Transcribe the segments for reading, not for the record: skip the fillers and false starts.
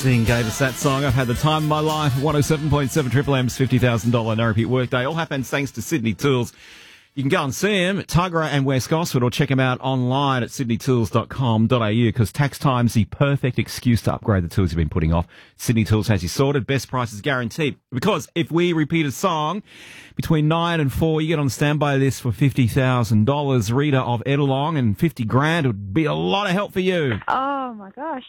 Gave us that song. I've had the time of my life. 107.7 Triple M's $50,000 no repeat workday. All happens thanks to Sydney Tools. You can go and see them at Tuggerah and West Gosford, or check them out online at sydneytools.com.au, because tax time's the perfect excuse to upgrade the tools you've been putting off. Sydney Tools has you sorted. Best prices guaranteed. Because if we repeat a song between 9 and 4, you get on the standby list for $50,000. Rita of Edelong, and 50 grand would be a lot of help for you. Oh, my gosh.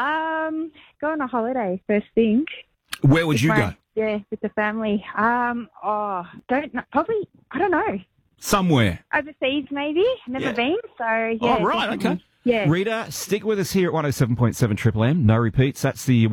Go on a holiday, first thing. Where would you go? Yeah, with the family. Don't know. Probably, I don't know. Somewhere. Overseas, maybe. Never been, so yeah. Oh, right, definitely. okay. Yeah. Rita, stick with us here at 107.7 Triple M. No repeats. That's the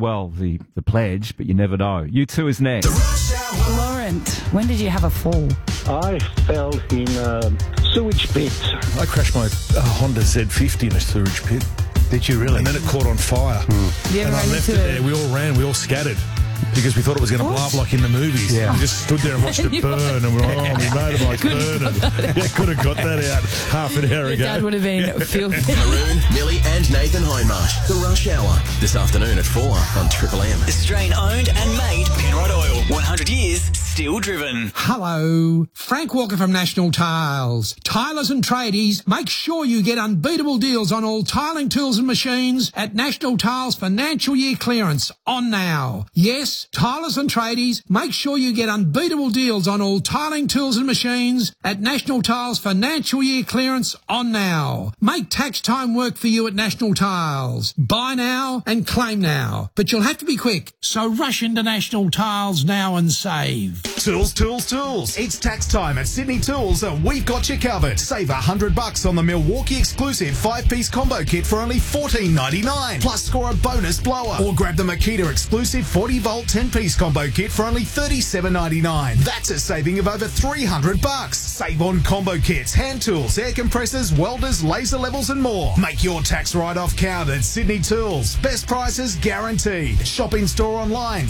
pledge, but you never know. You two is next. Laurent, when did you have a fall? I fell in a sewage pit. I crashed my Honda Z50 in a sewage pit. Did you really? And then it caught on fire. You ever And I run left into it there. We all ran. We all scattered. Because we thought it was going to blow up like in the movies. Yeah. We just stood there and watched it burn, and we're like, oh, we made it like burning. Yeah, could have got that out half an hour Your ago. dad would have been filthy. Maroon, Millie and Nathan Hindmarsh. The Rush Hour. This afternoon at 4 on Triple M. Australian owned and made Penrod Oil. 100 years, still driven. Hello, Frank Walker from National Tiles. Tilers and tradies, make sure you get unbeatable deals on all tiling tools and machines at National Tiles financial year clearance on now. Yes, tilers and tradies, make sure you get unbeatable deals on all tiling tools and machines at National Tiles financial year clearance on now. Make tax time work for you at National Tiles. Buy now and claim now, but you'll have to be quick, so rush into National Tiles now and save. Tools, tools, tools. It's tax time at Sydney Tools, and we've got you covered. Save $100 on the Milwaukee exclusive 5-piece combo kit for only $14.99. Plus score a bonus blower. Or grab the Makita exclusive 40-volt 10-piece combo kit for only $37.99. That's a saving of over $300. Save on combo kits, hand tools, air compressors, welders, laser levels and more. Make your tax write-off count at Sydney Tools. Best prices guaranteed. Shop in store online,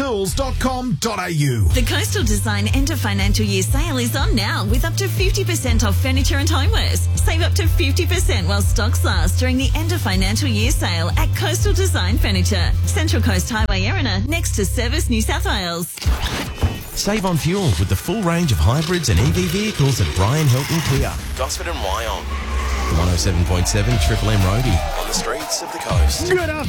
sydneytools.com.au. The Coastal Design End of Financial Year sale is on now with up to 50% off furniture and homewares. Save up to 50% while stocks last during the End of Financial Year sale at Coastal Design Furniture. Central Coast Highway Erina, next to Service New South Wales. Save on fuel with the full range of hybrids and EV vehicles at Brian Hilton Kia, Gosford and Wyong. The 107.7 Triple M Roadie on the streets of the coast. Good afternoon.